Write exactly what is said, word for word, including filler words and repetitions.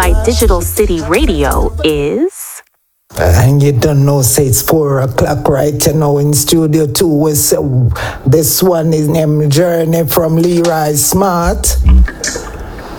by Digital City Radio is... And you don't know, say it's four o'clock right now in Studio two. With, uh, this one is named Journey from Leroy Smart.